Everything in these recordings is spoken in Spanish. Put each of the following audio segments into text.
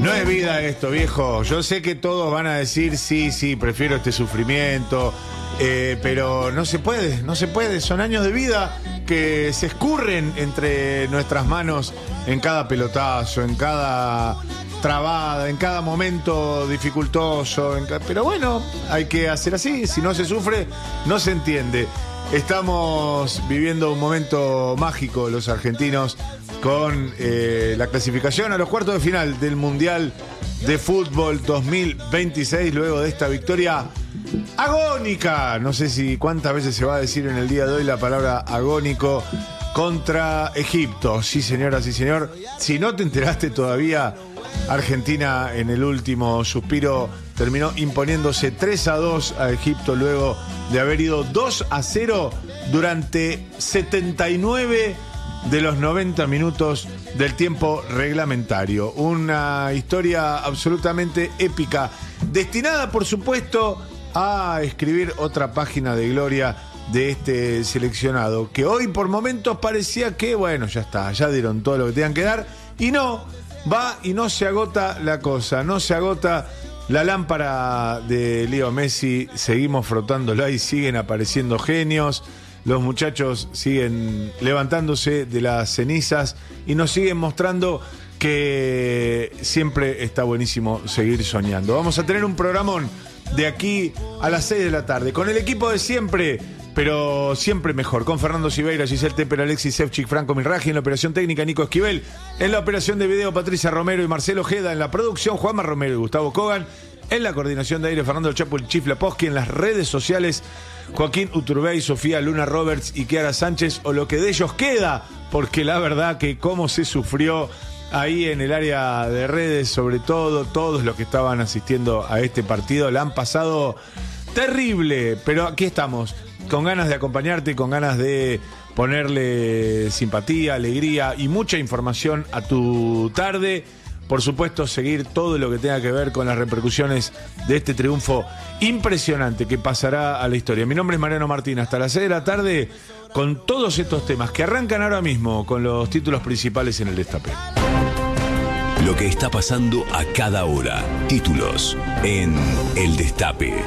No es vida esto, viejo. Yo sé que todos van a decir, sí, prefiero este sufrimiento, pero no se puede. Son años de vida que se escurren entre nuestras manos en cada pelotazo, en cada trabada, en cada momento dificultoso. Pero bueno, hay que hacer así. Si no se sufre, no se entiende. Estamos viviendo un momento mágico los argentinos con la clasificación a los cuartos de final del Mundial de Fútbol 2026 luego de esta victoria agónica. No sé si cuántas veces se va a decir en el día de hoy la palabra agónico contra Egipto. Sí, señora, sí, señor. Si no te enteraste todavía, Argentina en el último suspiro terminó imponiéndose 3-2 a Egipto luego de haber ido 2-0 durante 79 de los 90 minutos del tiempo reglamentario. Una historia absolutamente épica, destinada, por supuesto, a escribir otra página de gloria de este seleccionado, que hoy por momentos parecía que, bueno, ya está, ya dieron todo lo que tenían que dar, y no, va y no se agota la cosa, no se agota la lámpara de Leo Messi, seguimos frotándola y siguen apareciendo genios. Los muchachos siguen levantándose de las cenizas y nos siguen mostrando que siempre está buenísimo seguir soñando. Vamos a tener un programón de aquí a las 6 de la tarde con el equipo de siempre, pero siempre mejor. Con Fernando Siveira, Giselle Teper, Alexis Sevchik, Franco Mirraji. En la operación técnica, Nico Esquivel. En la operación de video, Patricia Romero y Marcelo Ojeda. En la producción, Juanma Romero y Gustavo Kogan. En la coordinación de aire, Fernando El Chapo, el Chifla Posqui. En las redes sociales, Joaquín Uturbey, Sofía Luna Roberts y Kiara Sánchez, o lo que de ellos queda, porque la verdad que cómo se sufrió ahí en el área de redes, sobre todo todos los que estaban asistiendo a este partido, la han pasado terrible, pero aquí estamos, con ganas de acompañarte, con ganas de ponerle simpatía, alegría y mucha información a tu tarde. Por supuesto, seguir todo lo que tenga que ver con las repercusiones de este triunfo impresionante que pasará a la historia. Mi nombre es Mariano Martín. Hasta las 6 de la tarde con todos estos temas que arrancan ahora mismo con los títulos principales en el Destape. Lo que está pasando a cada hora. Títulos en El Destape.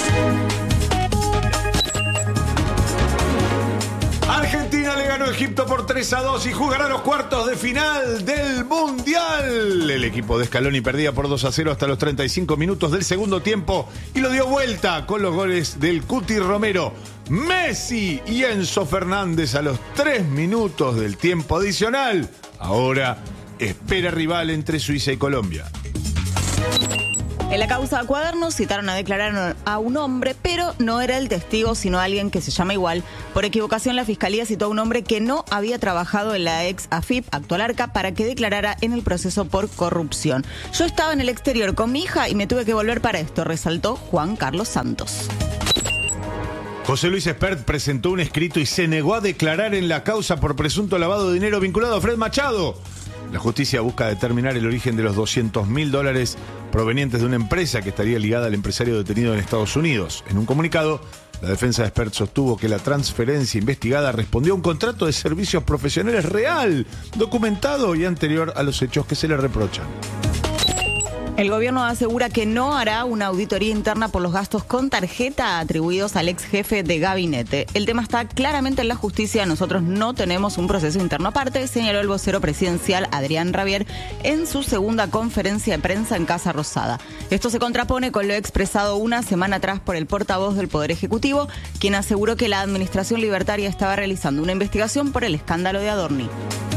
Argentina le ganó a Egipto por 3-2 y jugará los cuartos de final del Mundial. El equipo de Scaloni perdía por 2-0 hasta los 35 minutos del segundo tiempo y lo dio vuelta con los goles del Cuti Romero, Messi y Enzo Fernández a los 3 minutos del tiempo adicional. Ahora espera rival entre Suiza y Colombia. En la causa Cuadernos citaron a declarar a un hombre, pero no era el testigo, sino alguien que se llama igual. Por equivocación, la Fiscalía citó a un hombre que no había trabajado en la ex AFIP, actual ARCA, para que declarara en el proceso por corrupción. Yo estaba en el exterior con mi hija y me tuve que volver para esto, resaltó Juan Carlos Santos. José Luis Espert presentó un escrito y se negó a declarar en la causa por presunto lavado de dinero vinculado a Fred Machado. La justicia busca determinar el origen de los $200.000 provenientes de una empresa que estaría ligada al empresario detenido en Estados Unidos. En un comunicado, la defensa de Espert sostuvo que la transferencia investigada respondió a un contrato de servicios profesionales real, documentado y anterior a los hechos que se le reprochan. El gobierno asegura que no hará una auditoría interna por los gastos con tarjeta atribuidos al ex jefe de gabinete. El tema está claramente en la justicia. Nosotros no tenemos un proceso interno aparte, señaló el vocero presidencial Adrián Rabier en su segunda conferencia de prensa en Casa Rosada. Esto se contrapone con lo expresado una semana atrás por el portavoz del Poder Ejecutivo, quien aseguró que la administración libertaria estaba realizando una investigación por el escándalo de Adorni.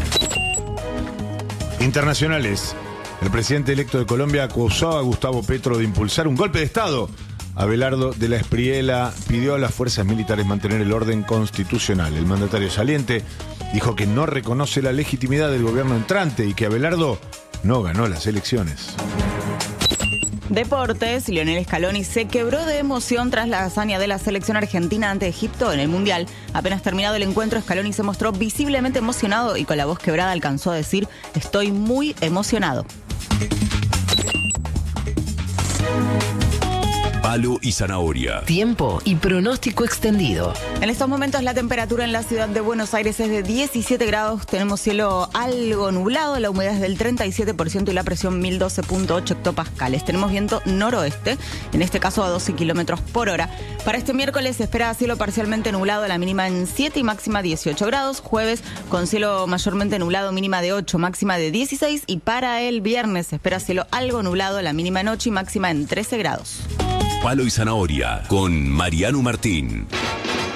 Internacionales. El presidente electo de Colombia acusó a Gustavo Petro de impulsar un golpe de Estado. Abelardo de la Espriella pidió a las fuerzas militares mantener el orden constitucional. El mandatario saliente dijo que no reconoce la legitimidad del gobierno entrante y que Abelardo no ganó las elecciones. Deportes, Lionel Scaloni se quebró de emoción tras la hazaña de la selección argentina ante Egipto en el Mundial. Apenas terminado el encuentro, Scaloni se mostró visiblemente emocionado y con la voz quebrada alcanzó a decir: "Estoy muy emocionado". Palo y zanahoria. Tiempo y pronóstico extendido. En estos momentos la temperatura en la ciudad de Buenos Aires es de 17 grados, tenemos cielo algo nublado, la humedad es del 37% y la presión 1012.8 hectopascales. Tenemos viento noroeste, en este caso a 12 kilómetros por hora. Para este miércoles se espera cielo parcialmente nublado, la mínima en 7 y máxima 18 grados. Jueves con cielo mayormente nublado, mínima de 8, máxima de 16. Y para el viernes se espera cielo algo nublado, la mínima en 8 y máxima en 13 grados. Palo y zanahoria con Mariano Martín.